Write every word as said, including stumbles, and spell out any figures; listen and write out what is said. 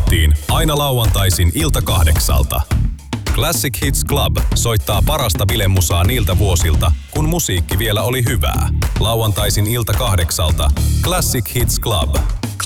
tahtiin aina lauantaisin ilta kahdeksalta. Classic Hits Club soittaa parasta bilemusaa niiltä vuosilta, kun musiikki vielä oli hyvää. Lauantaisin ilta kahdeksalta Classic Hits Club.